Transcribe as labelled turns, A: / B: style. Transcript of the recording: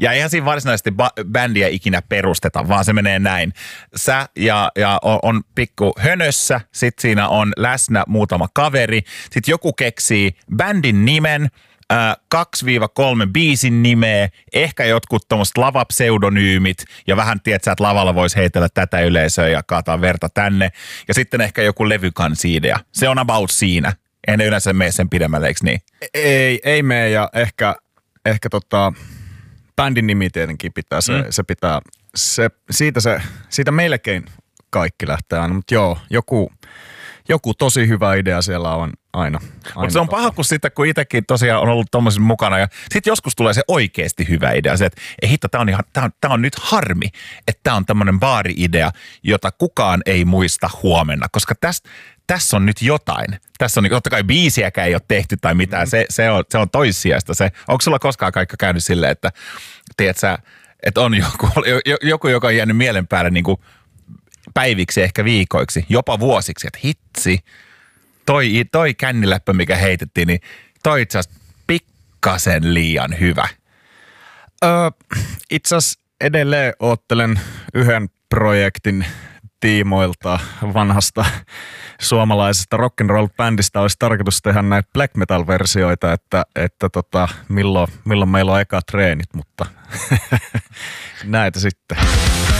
A: Ja eihän siinä varsinaisesti bändiä ikinä perusteta, vaan se menee näin. Sä ja on pikku hönössä, sit siinä on läsnä muutama kaveri, sit joku keksii bändin nimen, 2-3 biisin nimeä, ehkä jotkut tommoset lavapseudonyymit ja vähän tiedät sä, että lavalla voisi heitellä tätä yleisöä ja kaataa verta tänne. Ja sitten ehkä joku levykansi-idea. Se on about siinä. Ei ne yleensä mene sen pidemmälle, eikö niin?
B: Ei mene ja ehkä bändin nimi tietenkin pitää, se pitää, siitä melkein kaikki lähtee aina, mutta joo, joku tosi hyvä idea siellä on aina.
A: Mutta se on paha, kun itsekin tosiaan on ollut tommosissa mukana ja sitten joskus tulee se oikeasti hyvä idea, se, että hitto, tää on nyt harmi, että tää on tämmönen baari-idea, jota kukaan ei muista huomenna, koska tässä on nyt jotain. Tässä on, totta kai biisiäkään ei ole tehty tai mitään, se on toissijasta. Onko sulla koskaan kaikki käynyt silleen, että tiedät sä, että on joku, joka on jäänyt mielen päälle niin kuin päiviksi, ehkä viikoiksi, jopa vuosiksi, että hitsi, toi känniläppä, mikä heitettiin, niin toi itse asiassa pikkasen liian hyvä.
B: Itse asiassa edelleen oottelen yhden projektin tiimoilta vanhasta suomalaisesta rock'n'roll-bändistä olisi tarkoitus tehdä näitä black metal-versioita, että milloin meillä on eka treenit, mutta näitä sitten.